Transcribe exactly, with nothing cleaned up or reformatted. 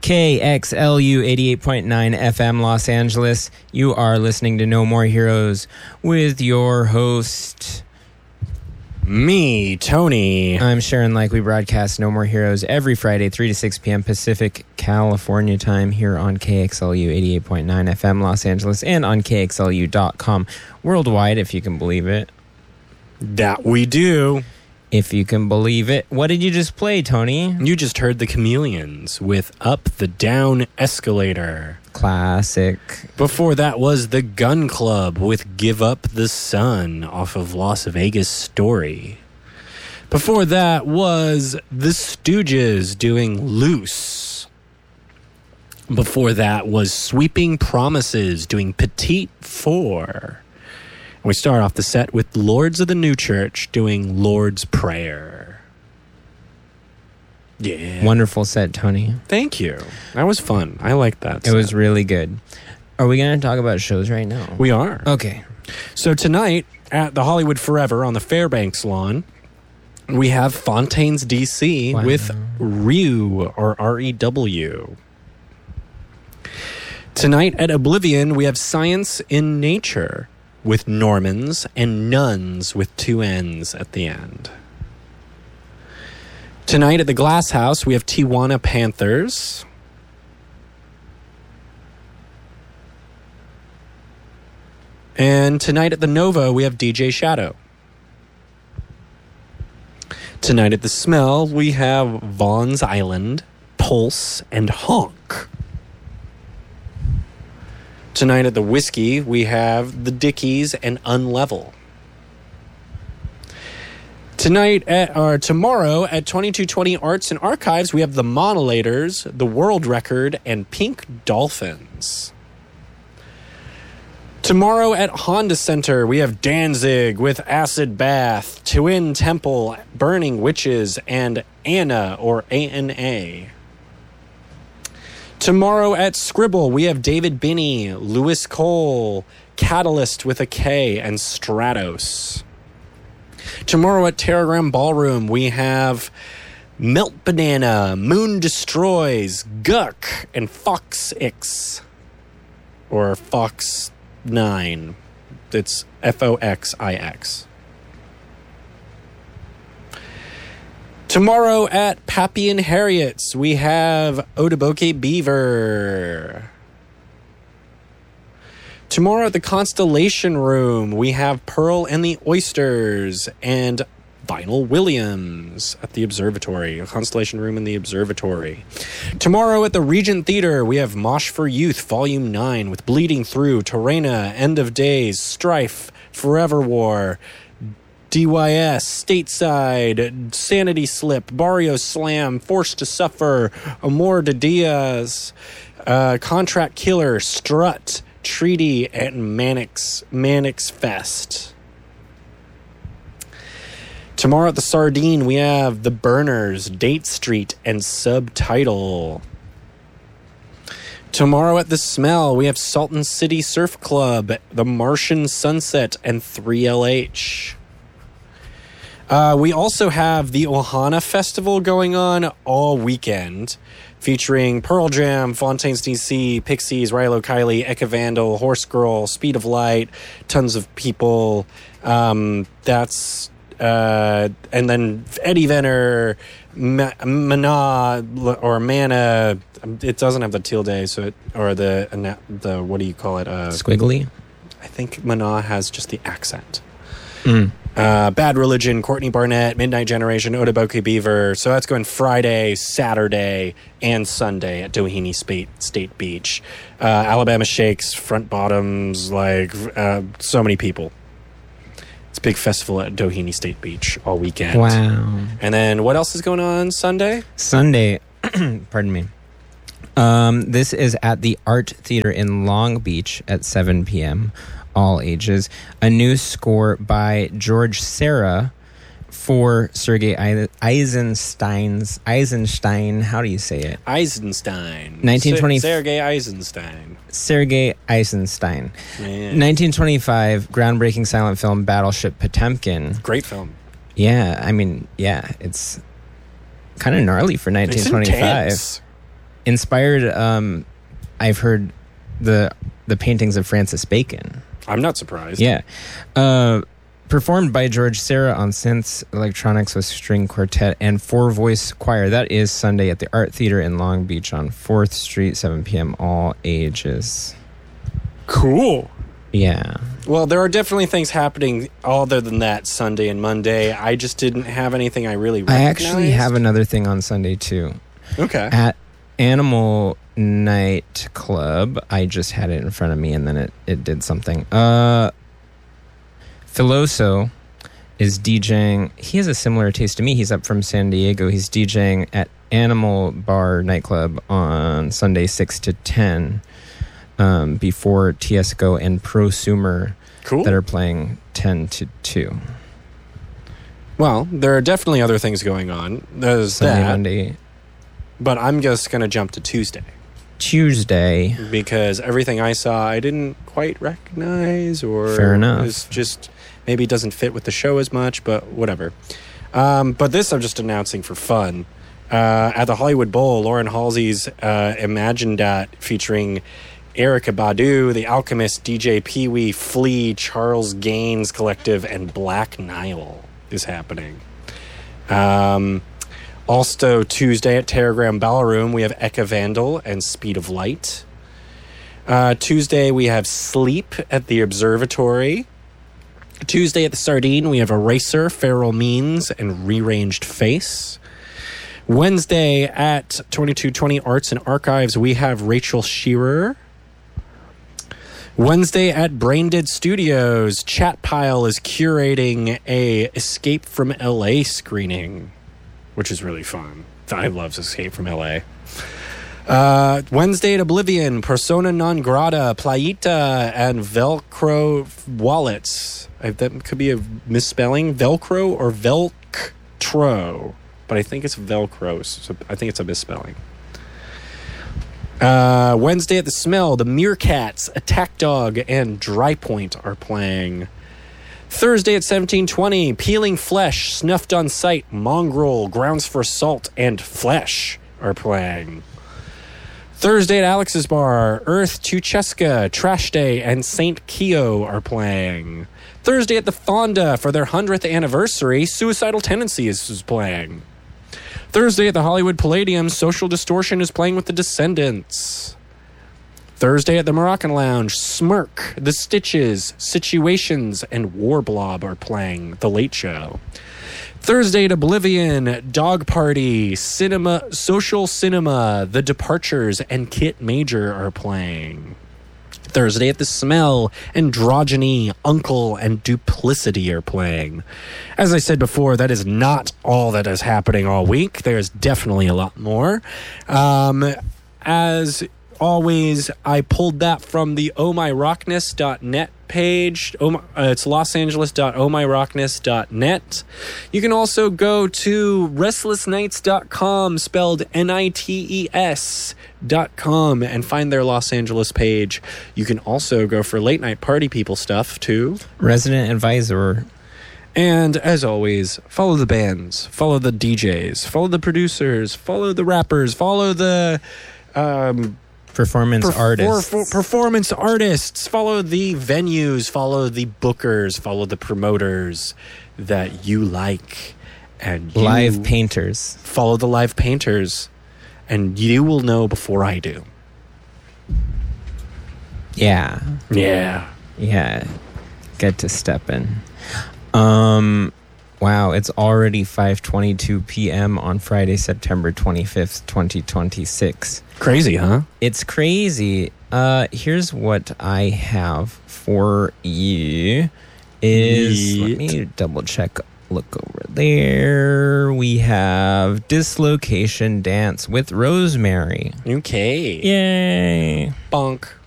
K X L U eighty-eight point nine F M Los Angeles. You are listening to No More Heroes with your host, me, Tony. I'm Sharon Like. We broadcast No More Heroes every Friday, three to six p.m. Pacific, California time here on K X L U eighty-eight point nine F M Los Angeles and on K X L U dot com worldwide, if you can believe it. That we do. If you can believe it. What did you just play, Tony? You just heard the Chameleons with Up the Down Escalator. Classic. Before that was the Gun Club with Give Up the Sun off of Las Vegas Story. Before that was the Stooges doing Loose. Before that was Sweeping Promises doing Petite Four. We start off the set with Lords of the New Church doing Lord's Prayer. Yeah. Wonderful set, Tony. Thank you. That was fun. I liked that It set. was really good. Are we going to talk about shows right now? We are. Okay. So tonight at the Hollywood Forever on the Fairbanks lawn, we have Fontaines, D C Wow. with Rew, or R E W. Tonight at Oblivion, we have Science in Nature with Normans and Nuns with two N's at the end. Tonight at the Glass House, we have Tijuana Panthers. And tonight at the Nova, we have D J Shadow. Tonight at the Smell, we have Vaughn's Island, Pulse, and Honk. Tonight at the Whiskey, we have the Dickies and Unlevel. Tonight at or tomorrow at twenty-two twenty Arts and Archives, we have the Monolators, the World Record, and Pink Dolphins. Tomorrow at Honda Center, we have Danzig with Acid Bath, Twin Temple, Burning Witches, and Anna or A N A. Tomorrow at Scribble, we have David Binney, Lewis Cole, Catalyst with a K, and Stratos. Tomorrow at Terragram Ballroom, we have Melt Banana, Moon Destroys, Guck, and Fox X. Or Fox nine. It's F O X I X. Tomorrow at Pappy and Harriet's, we have Otoboke Beaver. Tomorrow at the Constellation Room, we have Pearl and the Oysters and Vinyl Williams at the Observatory, a Constellation Room in the Observatory. Tomorrow at the Regent Theater, we have Mosh for Youth, Volume nine, with Bleeding Through, Torena, End of Days, Strife, Forever War, D Y S, Stateside, Sanity Slip, Barrio Slam, Forced to Suffer, Amor de Diaz, uh, Contract Killer, Strut, Treaty, and Manix, Manix Fest. Tomorrow at the Sardine, we have The Burners, Date Street, and Subtitle. Tomorrow at the Smell, we have Salton City Surf Club, The Martian Sunset, and three L H. Uh, we also have the Ohana Festival going on all weekend, featuring Pearl Jam, Fontaines D C, Pixies, Rilo Kiley, Eka Vandal, Horse Girl, Speed of Light, tons of people. Um, that's uh, and then Eddie Venner, Ma- Mana or Mana. It doesn't have the tilde, so it, or the the what do you call it? Uh, Squiggly. I think Mana has just the accent. Mm. Uh, Bad Religion, Courtney Barnett, Midnight Generation, Otoboke Beaver. So that's going Friday, Saturday, and Sunday at Doheny State, State Beach. Uh, Alabama Shakes, Front Bottoms, like uh, so many people. It's a big festival at Doheny State Beach all weekend. Wow. And then what else is going on Sunday? Sunday, pardon me. Um, this is at the Art Theater in Long Beach at seven p.m. all ages. A new score by George Serra for Sergei Eisenstein's Eisenstein. How do you say it? Eisenstein. nineteen twenty Sergei Eisenstein. Sergei Eisenstein. Man. nineteen twenty-five groundbreaking silent film Battleship Potemkin. Great film. Yeah, I mean, yeah, it's kind of gnarly for nineteen twenty-five. It's intense. Inspired, um, I've heard the the paintings of Francis Bacon. I'm not surprised. Yeah. Uh, performed by George Serra on synths, electronics with string quartet, and four-voice choir. That is Sunday at the Art Theater in Long Beach on fourth Street, seven p.m., all ages. Cool. Yeah. Well, there are definitely things happening other than that Sunday and Monday. I just didn't have anything I really recognized. I actually have another thing on Sunday, too. Okay. At Animal Night Club, I just had it in front of me, and then it, it did something. Uh, Filoso is DJing. He has a similar taste to me. He's up from San Diego. He's DJing at Animal Bar Nightclub on Sunday, six to ten, um, before T S G O and Prosumer Cool. that are playing ten to two. Well, there are definitely other things going on. There's Sunday, that. Monday, But I'm just going to jump to Tuesday. Tuesday. Because everything I saw, I didn't quite recognize, or Fair enough. was just maybe it doesn't fit with the show as much, but whatever. Um, but this I'm just announcing for fun. Uh, at the Hollywood Bowl, Lauren Halsey's uh, Imagine Dat featuring Erykah Badu, The Alchemist, D J Pee-wee, Flea, Charles Gaines Collective, and Black Nile is happening. Um... Also, Tuesday at Terragram Ballroom, we have Eka Vandal and Speed of Light. Uh, Tuesday, we have Sleep at the Observatory. Tuesday at the Sardine, we have Eraser, Feral Means, and Rearranged Face. Wednesday at twenty-two twenty Arts and Archives, we have Rachel Shearer. Wednesday at Braindead Studios, Chatpile is curating a Escape from L A screening, which is really fun. I love Escape from L A. Uh, Wednesday at Oblivion, Persona Non Grata, Playita, and Velcro Wallets. I, that could be a misspelling. Velcro or Velctro. But I think it's Velcro, so I think it's a misspelling. Uh, Wednesday at the Smell, the Meerkats, Attack Dog, and Dry Point are playing. Thursday at seventeen twenty, Peeling Flesh, Snuffed on Sight, Mongrel, Grounds for Assault, and Flesh are playing. Thursday at Alex's Bar, Earth, Tucheska, Trash Day, and Saint Keo are playing. Thursday at the Fonda, for their hundredth anniversary, Suicidal Tendencies is playing. Thursday at the Hollywood Palladium, Social Distortion is playing with the Descendants. Thursday at the Moroccan Lounge, Smirk, The Stitches, Situations, and Warblob are playing The Late Show. Thursday at Oblivion, Dog Party, Cinema, Social Cinema, The Departures, and Kit Major are playing. Thursday at the Smell, Androgyny, Uncle, and Duplicity are playing. As I said before, that is not all that is happening all week. There's definitely a lot more. Um, as always, I pulled that from the oh my rockness dot net page. Oh my, uh, it's los angeles dot oh my rockness dot net. You can also go to restless nights dot com, spelled N I T E S dot com, and find their Los Angeles page. You can also go for late night party people stuff too. Resident Advisor. And as always, follow the bands, follow the D Js, follow the producers, follow the rappers, follow the um Performance Perfor- artists. for- performance artists. Follow the venues. Follow the bookers. Follow the promoters that you like. And you Live painters. follow the live painters. And you will know before I do. Yeah. Yeah. Yeah. Get to step in. Um, wow, it's already five twenty-two p.m. on Friday, September twenty-fifth, twenty twenty-six. Crazy, huh? It's crazy. Uh, here's what I have for you. Is Yeet. let me double check. Look over there. We have Dislocation Dance with Rosemary. Okay. Yay. Bonk.